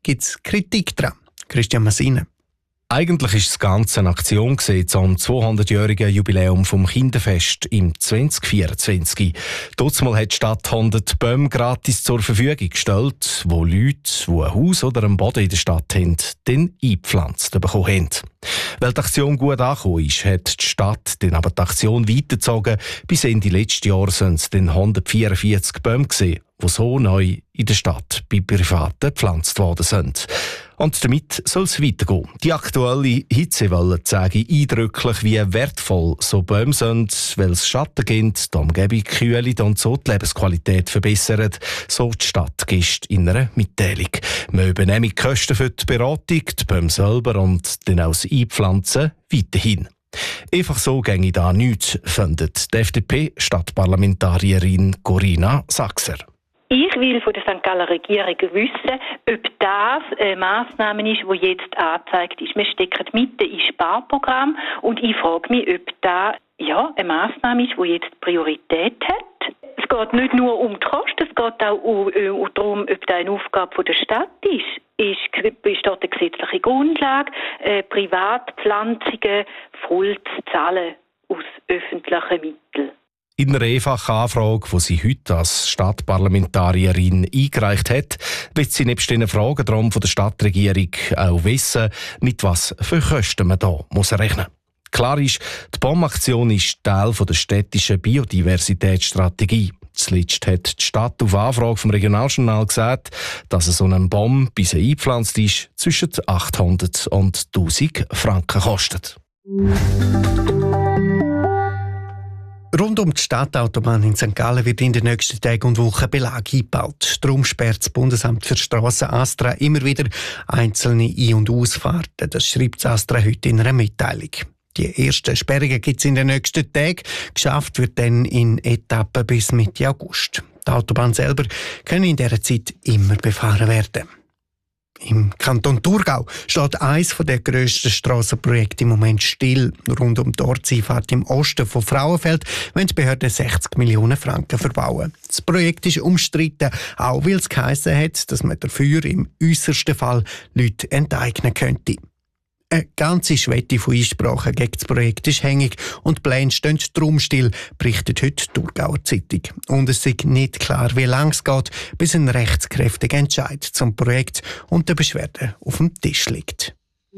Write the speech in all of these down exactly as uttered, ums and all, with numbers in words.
gibt es Kritik dran. Christian Massine. Eigentlich war das Ganze eine Aktion zum zweihundertjährigen Jubiläum vom Kinderfest im zwanzig vierundzwanzig. Dazumal hat die Stadt hundert Bäume gratis zur Verfügung gestellt, wo Leute, die ein Haus oder einen Boden in der Stadt haben, dann eingepflanzt bekommen haben. Weil die Aktion gut angekommen ist, hat die Stadt dann aber die Aktion weitergezogen. Bis Ende letzten Jahr sind es dann hundertvierundvierzig Bäume gewesen, die so neu in der Stadt bei Privaten gepflanzt worden sind. Und damit soll es weitergehen. Die aktuelle Hitzewelle zeigt eindrücklich, wie wertvoll so Bäume sind, weil es Schatten gibt, die Umgebung kühlt und so die Lebensqualität verbessert, so die Stadtgäste in einer Mitteilung. Wir übernehmen die Kosten für die Beratung, die Bäume selber und dann auch das Einpflanzen weiterhin. Einfach so ginge da nichts, findet die F D P-Stadtparlamentarierin Corinna Sachser. Ich will von der Sankt Galler Regierung wissen, ob das eine Massnahme ist, die jetzt angezeigt ist. Wir stecken mitten im Sparprogramm und ich frage mich, ob das ja, eine Massnahme ist, die jetzt Priorität hat. Es geht nicht nur um die Kosten, es geht auch um, um, darum, ob das eine Aufgabe der Stadt ist. Ist besteht eine gesetzliche Grundlage, äh, Privatpflanzungen voll zu zahlen aus öffentlichen Mitteln. In einer einfachen Anfrage, die sie heute als Stadtparlamentarierin eingereicht hat, wird sie nebst den Fragen darum von der Stadtregierung auch wissen, mit was für Kosten man hier muss rechnen muss. Klar ist, die Baumaktion ist Teil der städtischen Biodiversitätsstrategie. Zuletzt hat die Stadt auf Anfrage vom Regionaljournal gesagt, dass so ein Baum, bis er eingepflanzt ist, zwischen achthundert und tausend Franken kostet. Rund um die Stadtautobahn in Sankt Gallen wird in den nächsten Tagen und Wochen Belag eingebaut. Darum sperrt das Bundesamt für Strassen ASTRA immer wieder einzelne Ein- und Ausfahrten. Das schreibt das ASTRA heute in einer Mitteilung. Die ersten Sperrungen gibt es in den nächsten Tagen. Geschafft wird dann in Etappen bis Mitte August. Die Autobahn selber kann in dieser Zeit immer befahren werden. Im Kanton Thurgau steht eines der grössten Strassenprojekte im Moment still. Rund um die Ortseinfahrt im Osten von Frauenfeld wollen die Behörden sechzig Millionen Franken verbauen. Das Projekt ist umstritten, auch weil es geheissen hat, dass man dafür im äussersten Fall Leute enteignen könnte. Eine ganze Schwette von Einsprachen gegen das Projekt ist hängig und die Pläne stehen darum still, berichtet heute die Thurgauer Zeitung. Und es ist nicht klar, wie lange es geht, bis ein rechtskräftiger Entscheid zum Projekt und der Beschwerde auf dem Tisch liegt.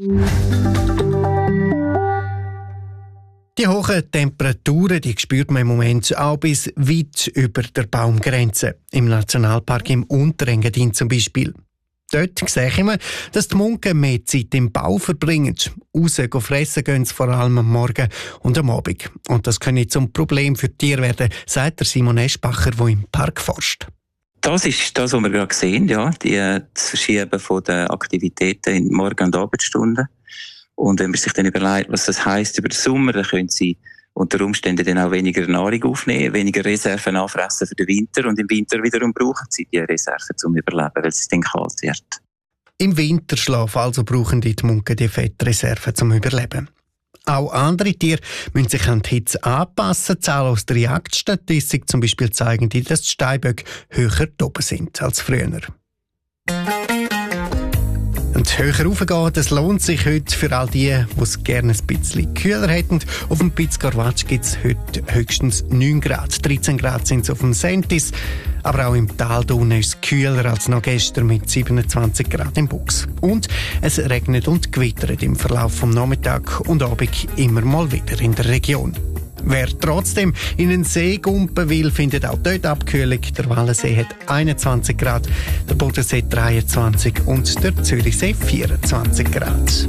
Die hohen Temperaturen, die spürt man im Moment auch bis weit über der Baumgrenze. Im Nationalpark im Unterengadin zum Beispiel. Dort sehe ich immer, dass die Munken mehr Zeit im Bau verbringen. Raus fressen gehen sie vor allem am Morgen und am Abend. Und das könnte zum Problem für die Tiere werden, sagt der Simon Eschbacher, der im Park forscht. Das ist das, was wir gerade sehen, ja, die, das Verschieben von der Aktivitäten in Morgen- und Abendstunden. Und wenn man sich dann überlegt, was das heisst über den Sommer, dann können sie unter Umständen dann auch weniger Nahrung aufnehmen, weniger Reserven anfressen für den Winter und im Winter wiederum brauchen sie die Reserven zum Überleben, weil es dann kalt wird. Im Winterschlaf also brauchen die Munken die Fettreserven zum Überleben. Auch andere Tiere müssen sich an die Hitze anpassen. Zahlen aus der Jagdstatistik zum Beispiel zeigen die, dass die Steinböcke höher oben sind als früher. Und höher raufgehen, das lohnt sich heute für all die, die es gerne ein bisschen kühler hätten. Auf dem Piz Carvaccio gibt es heute höchstens neun Grad. dreizehn Grad sind es auf dem Sentis. Aber auch im Tal da unten ist es kühler als noch gestern mit siebenundzwanzig Grad im Buchs. Und es regnet und gewittert im Verlauf vom Nachmittag und Abend immer mal wieder in der Region. Wer trotzdem in den See gumpen will, findet auch dort Abkühlung. Der Wallensee hat einundzwanzig Grad, der Bodensee dreiundzwanzig und der Zürichsee vierundzwanzig Grad.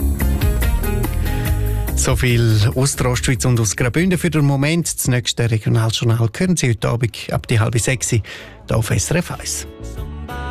So viel aus der Ostschweiz und aus Graubünden für den Moment. Das nächste Regionaljournal hören Sie heute Abend ab die halbe sechs hier auf S R F eins.